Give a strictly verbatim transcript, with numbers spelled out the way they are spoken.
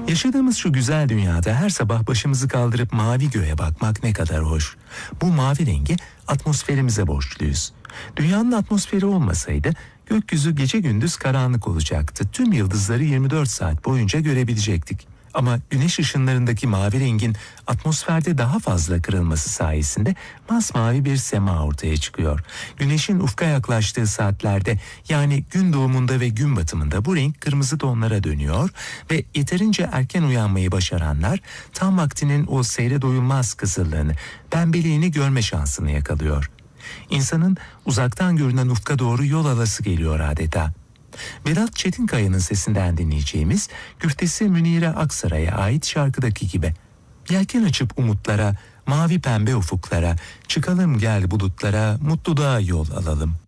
Yaşadığımız şu güzel dünyada her sabah başımızı kaldırıp mavi göğe bakmak ne kadar hoş. Bu mavi rengi atmosferimize borçluyuz. Dünyanın atmosferi olmasaydı gökyüzü gece gündüz karanlık olacaktı. Tüm yıldızları yirmi dört saat boyunca görebilecektik. Ama güneş ışınlarındaki mavi rengin atmosferde daha fazla kırılması sayesinde masmavi bir sema ortaya çıkıyor. Güneşin ufka yaklaştığı saatlerde, yani gün doğumunda ve gün batımında bu renk kırmızı tonlara dönüyor ve yeterince erken uyanmayı başaranlar tam vaktinin o seyre doyulmaz kızıllığını, pembeliğini görme şansını yakalıyor. İnsanın uzaktan görünen ufka doğru yol alası geliyor adeta. Vedat Çetinkaya'nın sesinden dinleyeceğimiz Güftesi Münire Aksaray'a ait şarkıdaki gibi. Yelken açıp umutlara, mavi pembe ufuklara, çıkalım gel bulutlara, mutluluğa yol alalım.